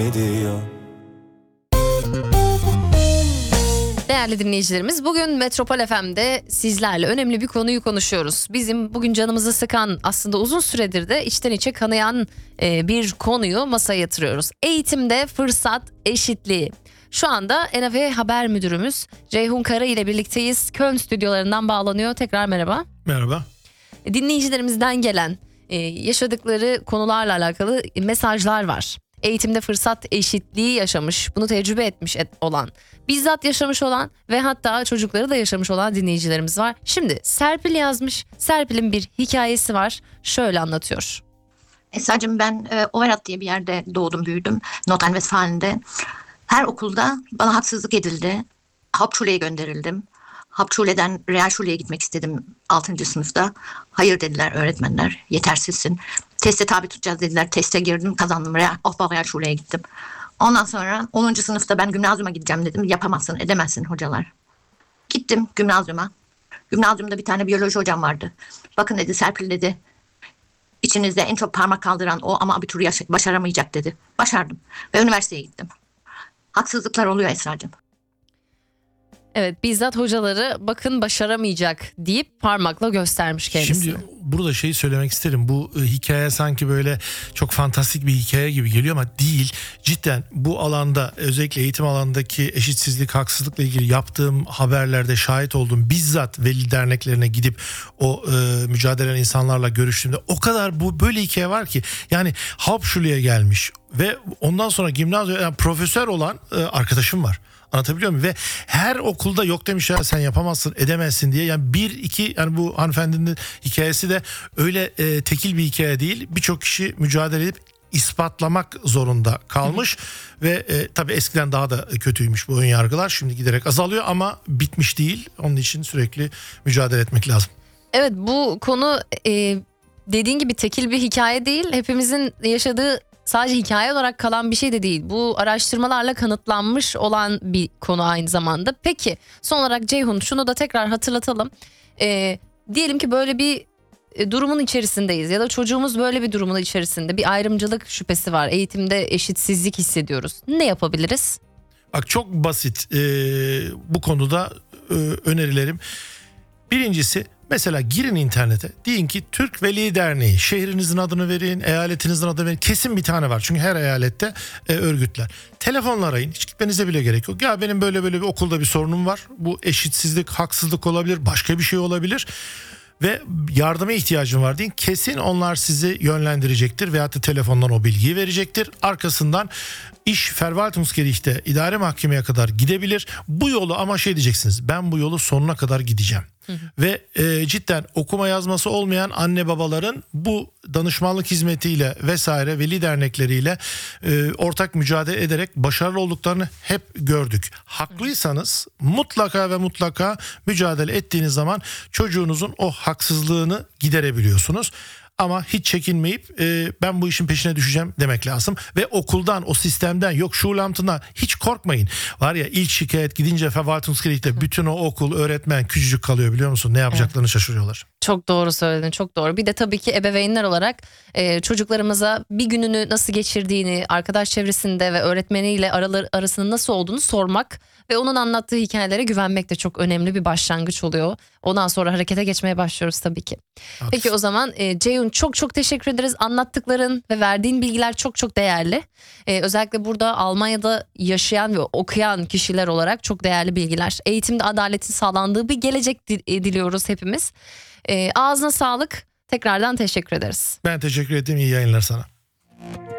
ediyor. Değerli dinleyicilerimiz, bugün Metropol FM'de sizlerle önemli bir konuyu konuşuyoruz. Bizim bugün canımızı sıkan, aslında uzun süredir de içten içe kanayan bir konuyu masaya yatırıyoruz. Eğitimde fırsat eşitliği. Şu anda NAV Haber Müdürümüz Ceyhun Kara ile birlikteyiz. Köln stüdyolarından bağlanıyor. Tekrar merhaba. Merhaba. Dinleyicilerimizden gelen yaşadıkları konularla alakalı mesajlar var. Eğitimde fırsat eşitliği yaşamış, bunu tecrübe etmiş olan, bizzat yaşamış olan ve hatta çocukları da yaşamış olan dinleyicilerimiz var. Şimdi Serpil yazmış. Serpil'in bir hikayesi var. Şöyle anlatıyor. Esra'cığım, ben Overath diye bir yerde doğdum, büyüdüm. Nordrhein-Westfalen'de. Her okulda bana haksızlık edildi. Hauptschule'ye gönderildim. Hauptschule'den Realschule'ye gitmek istedim 6. sınıfta. Hayır dediler öğretmenler, yetersizsin. Teste tabi tutacağız dediler. Teste girdim, kazandım. Realschule'ye gittim. Ondan sonra 10. sınıfta ben gimnazyuma gideceğim dedim. Yapamazsın, edemezsin hocalar. Gittim gimnazyuma. Gimnazyumda bir tane biyoloji hocam vardı. Bakın dedi, Serpil dedi, İçinizde en çok parmak kaldıran o ama abituru başaramayacak dedi. Başardım ve üniversiteye gittim. Haksızlıklar oluyor Esra'cığım. Evet, bizzat hocaları bakın başaramayacak deyip parmakla göstermiş kendisini. Şimdi burada şeyi söylemek isterim. Bu hikaye sanki böyle çok fantastik bir hikaye gibi geliyor ama değil. Cidden bu alanda, özellikle eğitim alanındaki eşitsizlik, haksızlıkla ilgili yaptığım haberlerde şahit olduğum, bizzat veli derneklerine gidip o mücadele eden insanlarla görüştüğümde o kadar bu böyle hikaye var ki. Yani Hauptschule'ye gelmiş ve ondan sonra gimnazyo, yani profesör olan arkadaşım var. Anlatabiliyor muyum? Ve her okulda yok demişler, sen yapamazsın, edemezsin diye. Yani yani bu hanımefendinin hikayesi de öyle tekil bir hikaye değil. Birçok kişi mücadele edip ispatlamak zorunda kalmış. Ve tabii eskiden daha da kötüymüş bu önyargılar. Şimdi giderek azalıyor ama bitmiş değil. Onun için sürekli mücadele etmek lazım. Evet, bu konu dediğin gibi tekil bir hikaye değil. Hepimizin yaşadığı, sadece hikaye olarak kalan bir şey de değil. Bu araştırmalarla kanıtlanmış olan bir konu aynı zamanda. Peki son olarak Ceyhun, şunu da tekrar hatırlatalım. Diyelim ki böyle bir durumun içerisindeyiz ya da çocuğumuz böyle bir durumun içerisinde, bir ayrımcılık şüphesi var. Eğitimde eşitsizlik hissediyoruz. Ne yapabiliriz? Bak, çok basit bu konuda önerilerim. Birincisi, mesela girin internete, deyin ki Türk Veli Derneği, şehrinizin adını verin, eyaletinizin adını verin. Kesin bir tane var çünkü her eyalette örgütler. Telefonla arayın, hiç gitmenize bile gerek yok. Ya benim böyle bir okulda bir sorunum var, bu eşitsizlik, haksızlık olabilir, başka bir şey olabilir ve yardıma ihtiyacım var deyin. Kesin onlar sizi yönlendirecektir veyahut da telefondan o bilgiyi verecektir. Arkasından iş Verwaltungsgericht'te, idare mahkemeye kadar gidebilir. Bu yolu ama diyeceksiniz, ben bu yolu sonuna kadar gideceğim. Ve cidden okuma yazması olmayan anne babaların bu danışmanlık hizmetiyle vesaire, veli dernekleriyle ortak mücadele ederek başarılı olduklarını hep gördük. Haklıysanız mutlaka ve mutlaka mücadele ettiğiniz zaman çocuğunuzun o haksızlığını giderebiliyorsunuz. Ama hiç çekinmeyip ben bu işin peşine düşeceğim demek lazım. Ve okuldan, o sistemden, yok Schulamt hiç korkmayın. Var ya, ilk şikayet gidince Verwaltungsgericht'te bütün o okul, öğretmen küçücük kalıyor, biliyor musun? Ne yapacaklarını şaşırıyorlar. Çok doğru söyledin, çok doğru. Bir de tabii ki ebeveynler olarak çocuklarımıza bir gününü nasıl geçirdiğini, arkadaş çevresinde ve öğretmeniyle arasının nasıl olduğunu sormak ve onun anlattığı hikayelere güvenmek de çok önemli bir başlangıç oluyor. Ondan sonra harekete geçmeye başlıyoruz tabii ki. Haklısın. Peki o zaman Ceyhun, çok çok teşekkür ederiz. Anlattıkların ve verdiğin bilgiler çok çok değerli. Özellikle burada Almanya'da yaşayan ve okuyan kişiler olarak çok değerli bilgiler. Eğitimde adaletin sağlandığı bir gelecek diliyoruz hepimiz. Ağzına sağlık. Tekrardan teşekkür ederiz. Ben teşekkür ederim. İyi yayınlar sana.